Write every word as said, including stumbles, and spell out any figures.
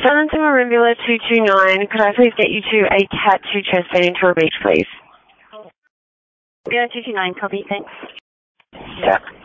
Silence in Merimbula two two nine, could I please get you to a cat two chest bed into a beach, please? Merimbula two two nine, copy, thanks. Yeah.